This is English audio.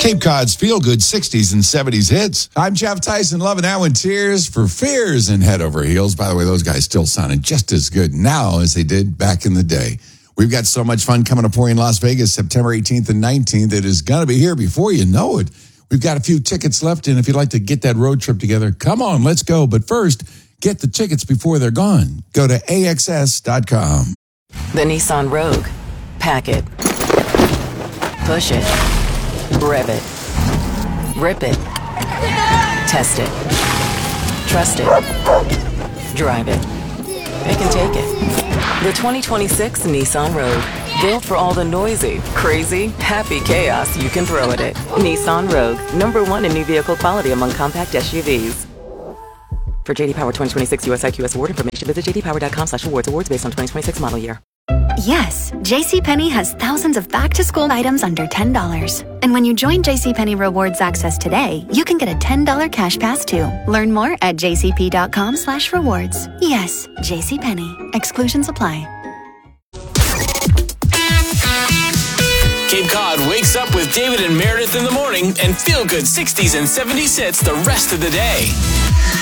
Cape Cod's feel-good 60s and 70s hits. I'm Jeff Tyson, loving that one. Tears for Fears and Head Over Heels. By the way, those guys still sounding just as good now as they did back in the day. We've got so much fun coming up for you in Las Vegas, September 18th and 19th. It is going to be here before you know it. We've got a few tickets left, and if you'd like to get that road trip together, come on, let's go. But first, get the tickets before they're gone. Go to AXS.com. The Nissan Rogue. Pack it. Push it. Rev it. Rip it. Test it. Trust it. Drive it. It can take it. The 2026 Nissan Rogue. Built for all the noisy, crazy, happy chaos you can throw at it. Nissan Rogue. #1 in new vehicle quality among compact SUVs. For JD Power 2026 US IQS award information, visit jdpower.com/awards. Awards based on 2026 model year. Yes, JCPenney has thousands of back-to-school items under $10. And when you join JCPenney Rewards Access today, you can get a $10 cash pass too. Learn more at jcp.com/rewards. Yes, JCPenney. Exclusions apply. Cape Cod wakes up with David and Meredith in the morning and feel good 60s and 70s hits the rest of the day.